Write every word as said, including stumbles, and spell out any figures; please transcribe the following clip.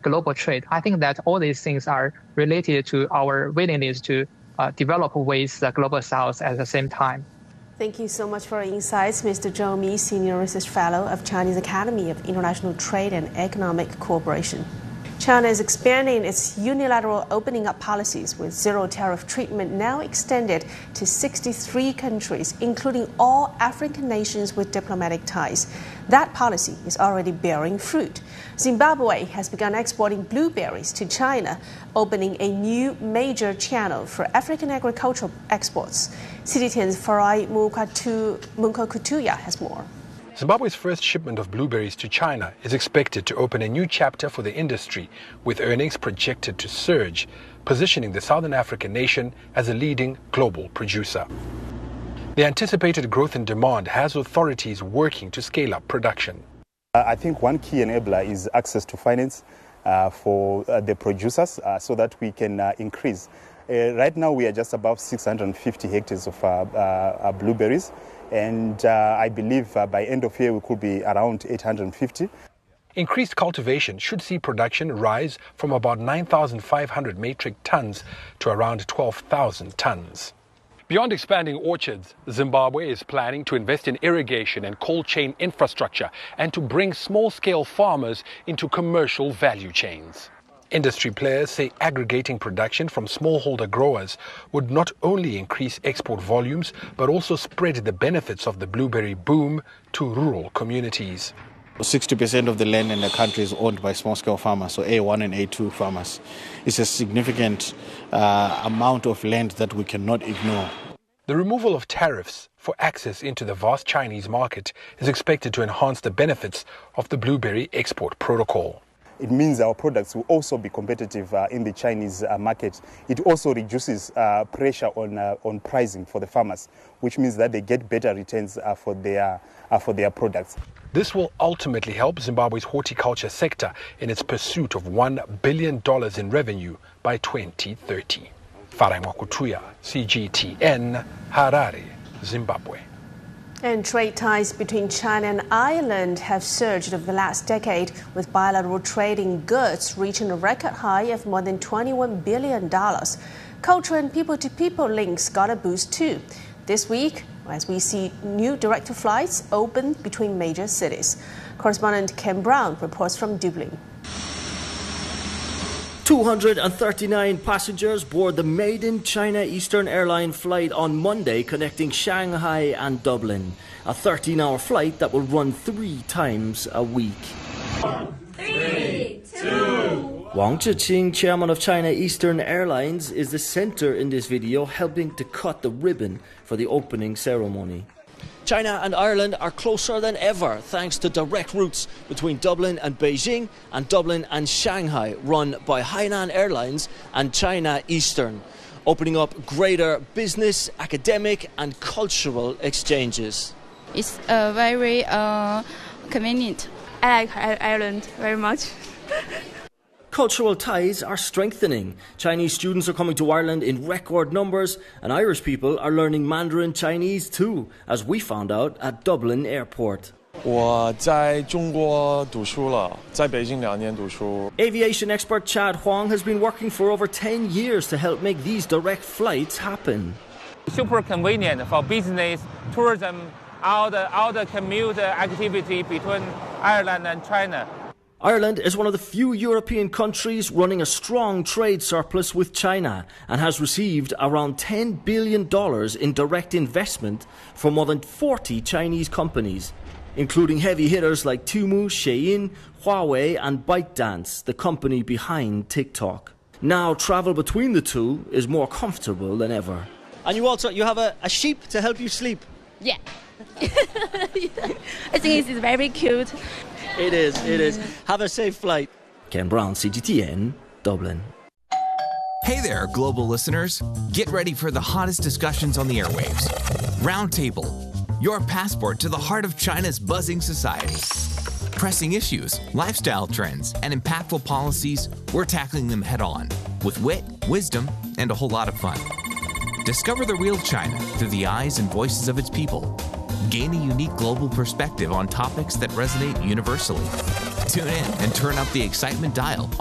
global trade. I think that all these things are related to our willingness to uh, develop with the global south at the same time. Thank you so much for your insights, Mister Zhou Mi, Senior Research Fellow of Chinese Academy of International Trade and Economic Cooperation. China is expanding its unilateral opening up policies, with zero tariff treatment now extended to sixty-three countries, including all African nations with diplomatic ties. That policy is already bearing fruit. Zimbabwe has begun exporting blueberries to China, opening a new major channel for African agricultural exports. C G T N's Farai Munkokutuya has more. Zimbabwe's first shipment of blueberries to China is expected to open a new chapter for the industry, with earnings projected to surge, positioning the Southern African nation as a leading global producer. The anticipated growth in demand has authorities working to scale up production. I think one key enabler is access to finance uh, for uh, the producers uh, so that we can uh, increase. Uh, right now we are just above six hundred fifty hectares of uh, uh, blueberries. And uh, I believe uh, by end of year we could be around eight hundred fifty. Increased cultivation should see production rise from about nine thousand five hundred metric tons to around twelve thousand tons. Beyond expanding orchards, Zimbabwe is planning to invest in irrigation and cold chain infrastructure and to bring small-scale farmers into commercial value chains. Industry players say aggregating production from smallholder growers would not only increase export volumes, but also spread the benefits of the blueberry boom to rural communities. sixty percent of the land in the country is owned by small-scale farmers, so A one and A two farmers. It's a significant uh, amount of land that we cannot ignore. The removal of tariffs for access into the vast Chinese market is expected to enhance the benefits of the blueberry export protocol. It means our products will also be competitive uh, in the Chinese uh, market. It also reduces uh, pressure on uh, on pricing for the farmers, which means that they get better returns uh, for their uh, for their products. This will ultimately help Zimbabwe's horticulture sector in its pursuit of one billion dollars in revenue by twenty thirty. Farai Munkokutuya, C G T N, Harare, Zimbabwe. And trade ties between China and Ireland have surged over the last decade, with bilateral trade in goods reaching a record high of more than twenty-one billion dollars. Culture and people-to-people links got a boost too. This week, as we see new direct flights open between major cities. Correspondent Ken Brown reports from Dublin. two hundred thirty-nine passengers board the maiden China Eastern Airline flight on Monday connecting Shanghai and Dublin, a thirteen-hour flight that will run three times a week. Three, two. Wang Zhiqing, chairman of China Eastern Airlines, is the center in this video, helping to cut the ribbon for the opening ceremony. China and Ireland are closer than ever thanks to direct routes between Dublin and Beijing and Dublin and Shanghai, run by Hainan Airlines and China Eastern, opening up greater business, academic and cultural exchanges. It's uh, very uh, convenient. I like Ireland very much. Cultural ties are strengthening. Chinese students are coming to Ireland in record numbers, and Irish people are learning Mandarin Chinese too, as we found out at Dublin Airport. 我在中国读书了，在北京两年读书。 Aviation expert Chad Huang has been working for over ten years to help make these direct flights happen. Super convenient for business, tourism, all the, all the commute activity between Ireland and China. Ireland is one of the few European countries running a strong trade surplus with China and has received around ten billion dollars in direct investment from more than forty Chinese companies, including heavy hitters like Temu, Shein, Huawei and ByteDance, the company behind TikTok. Now travel between the two is more comfortable than ever. And you also you have a, a sheep to help you sleep. Yeah. I think it's very cute. It is, it is. Have a safe flight. Ken Brown, C G T N, Dublin. Hey there, global listeners. Get ready for the hottest discussions on the airwaves. Roundtable, your passport to the heart of China's buzzing society. Pressing issues, lifestyle trends, and impactful policies, we're tackling them head on with wit, wisdom, and a whole lot of fun. Discover the real China through the eyes and voices of its people. Gain a unique global perspective on topics that resonate universally. Tune in and turn up the excitement dial